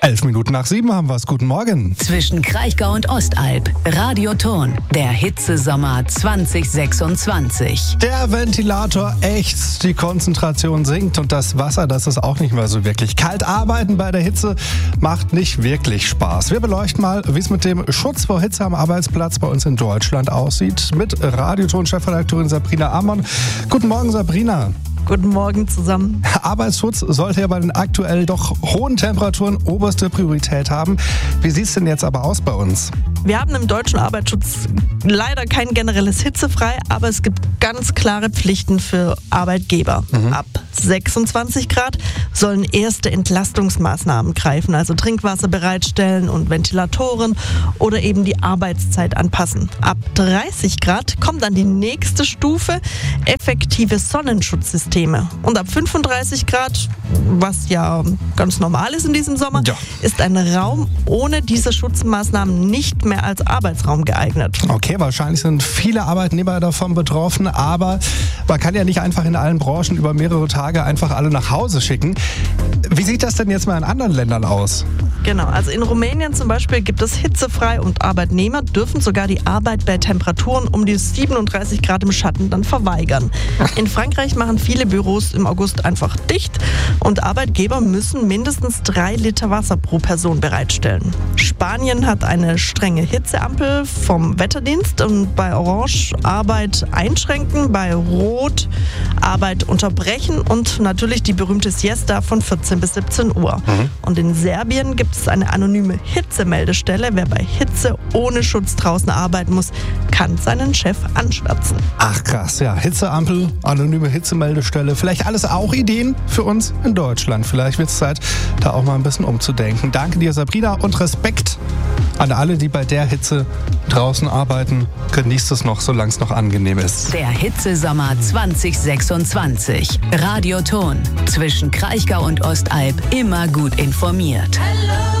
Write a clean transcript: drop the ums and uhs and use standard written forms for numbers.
7:11 haben wir es. Guten Morgen. Zwischen Kraichgau und Ostalb. Radioton. Der Hitzesommer 2026. Der Ventilator ächzt, die Konzentration sinkt und das Wasser, das ist auch nicht mehr so wirklich kalt. Arbeiten bei der Hitze macht nicht wirklich Spaß. Wir beleuchten mal, wie es mit dem Schutz vor Hitze am Arbeitsplatz bei uns in Deutschland aussieht. Mit Radioton-Chefredakteurin Sabrina Amon. Guten Morgen, Sabrina. Guten Morgen zusammen. Arbeitsschutz sollte ja bei den aktuell doch hohen Temperaturen oberste Priorität haben. Wie sieht es denn jetzt aber aus bei uns? Wir haben im deutschen Arbeitsschutz leider kein generelles Hitzefrei, aber es gibt ganz klare Pflichten für Arbeitgeber. Ab 26 Grad sollen erste Entlastungsmaßnahmen greifen, also Trinkwasser bereitstellen und Ventilatoren oder eben die Arbeitszeit anpassen. Ab 30 Grad kommt dann die nächste Stufe, effektive Sonnenschutzsysteme. Und ab 35 Grad, was ja ganz normal ist in diesem Sommer, ist ein Raum ohne diese Schutzmaßnahmen nicht mehr als Arbeitsraum geeignet. Okay, wahrscheinlich sind viele Arbeitnehmer davon betroffen, aber man kann ja nicht einfach in allen Branchen über mehrere Tage einfach alle nach Hause schicken. Wie sieht das denn jetzt mal in anderen Ländern aus? Genau, also in Rumänien zum Beispiel gibt es hitzefrei und Arbeitnehmer dürfen sogar die Arbeit bei Temperaturen um die 37 Grad im Schatten dann verweigern. In Frankreich machen viele Büros im August einfach dicht und Arbeitgeber müssen mindestens 3 Liter Wasser pro Person bereitstellen. Spanien hat eine strenge Hitzeampel vom Wetterdienst und bei Orange Arbeit einschränken, bei Rot Arbeit unterbrechen und natürlich die berühmte Siesta von 14 bis 17 Uhr. Und in Serbien gibt es eine anonyme Hitzemeldestelle. Wer bei Hitze ohne Schutz draußen arbeiten muss, kann seinen Chef anschwärzen. Ach krass, ja. Hitzeampel, anonyme Hitzemeldestelle. Vielleicht alles auch Ideen für uns in Deutschland. Vielleicht wird es Zeit, da auch mal ein bisschen umzudenken. Danke dir, Sabrina, und Respekt an alle, die bei der Hitze draußen arbeiten. Genießt es noch, solange es noch angenehm ist. Der Hitzesommer 2026. Radioton. Zwischen Kraichgau und Ostalb immer gut informiert.